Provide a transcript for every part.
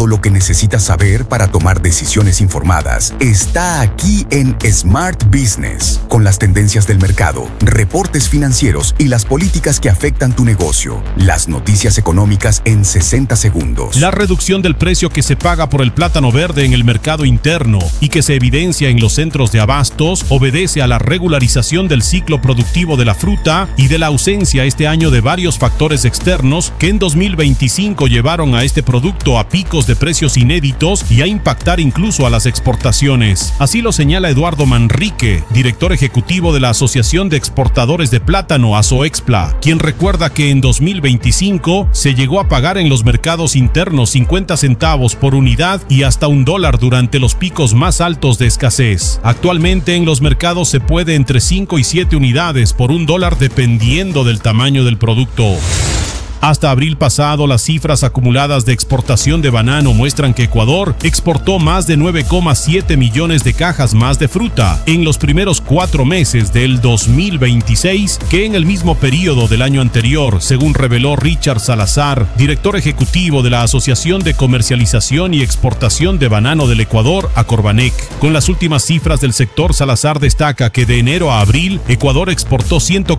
lo que necesitas saber para tomar decisiones informadas está aquí en Smart Business, con las tendencias del mercado, reportes financieros y las políticas que afectan tu negocio. Las noticias económicas en 60 segundos. La reducción del precio que se paga por el plátano verde en el mercado interno y que se evidencia en los centros de abastos obedece a la regularización del ciclo productivo de la fruta y de la ausencia este año de varios factores externos que en 2025 llevaron a este producto a picos de precios inéditos y a impactar incluso a las exportaciones. Así lo señala Eduardo Manrique, director ejecutivo de la Asociación de Exportadores de Plátano, ASOEXPLA, quien recuerda que en 2025 se llegó a pagar en los mercados internos 50 centavos por unidad y hasta $1 durante los picos más altos de escasez. Actualmente en los mercados se puede entre 5 y 7 unidades por $1 dependiendo del tamaño del producto. Hasta abril pasado, las cifras acumuladas de exportación de banano muestran que Ecuador exportó más de 9,7 millones de cajas más de fruta en los primeros 4 meses del 2026 que en el mismo periodo del año anterior, según reveló Richard Salazar, director ejecutivo de la Asociación de Comercialización y Exportación de Banano del Ecuador, Acorbanec. Con las últimas cifras del sector, Salazar destaca que de enero a abril, Ecuador exportó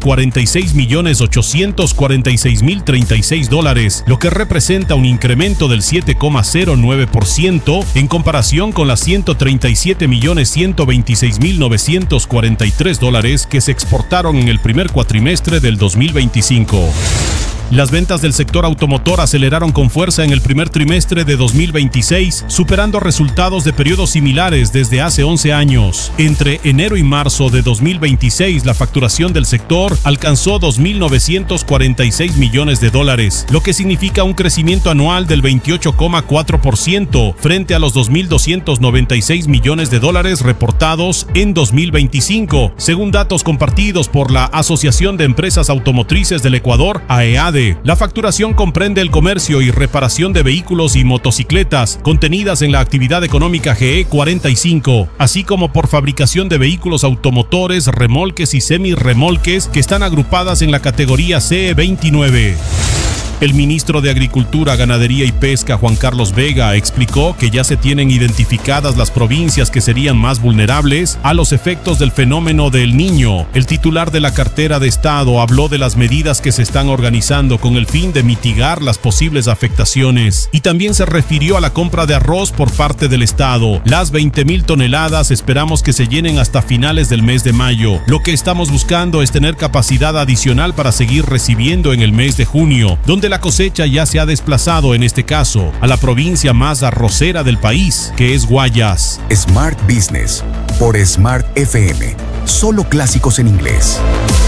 $146.846.036, lo que representa un incremento del 7,09% en comparación con las $137.126.943 que se exportaron en el primer cuatrimestre del 2025. Las ventas del sector automotor aceleraron con fuerza en el primer trimestre de 2026, superando resultados de periodos similares desde hace 11 años. Entre enero y marzo de 2026, la facturación del sector alcanzó $2.946 millones, lo que significa un crecimiento anual del 28,4% frente a los $2.296 millones reportados en 2025, según datos compartidos por la Asociación de Empresas Automotrices del Ecuador, AEADE. La facturación comprende el comercio y reparación de vehículos y motocicletas contenidas en la actividad económica GE 45, así como por fabricación de vehículos automotores, remolques y semirremolques que están agrupadas en la categoría CE 29. El ministro de Agricultura, Ganadería y Pesca, Juan Carlos Vega, explicó que ya se tienen identificadas las provincias que serían más vulnerables a los efectos del fenómeno del Niño. El titular de la cartera de Estado habló de las medidas que se están organizando con el fin de mitigar las posibles afectaciones y también se refirió a la compra de arroz por parte del Estado. Las 20,000 toneladas esperamos que se llenen hasta finales del mes de mayo. Lo que estamos buscando es tener capacidad adicional para seguir recibiendo en el mes de junio, donde la cosecha ya se ha desplazado, en este caso, a la provincia más arrocera del país, que es Guayas. Smart Business por Smart FM. Solo clásicos en inglés.